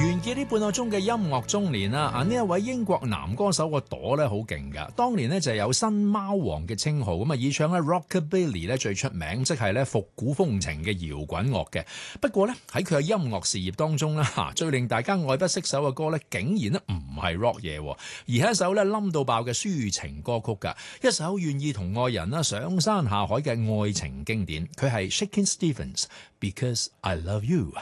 完結呢半個鐘嘅音樂中年啦，呢一位英國男歌手個朵咧好勁噶，當年咧就有新貓王嘅稱號，咁啊以唱咧 Rockabilly 咧最出名，即係咧復古風情嘅搖滾樂嘅。不過咧喺佢嘅音樂事業當中咧，最令大家愛不釋手嘅歌咧，竟然咧唔係 rock 嘢，而係一首咧冧到爆嘅抒情歌曲噶，一首願意同愛人啦上山下海嘅愛情經典。佢係 Shakin' Stevens，Because I Love You。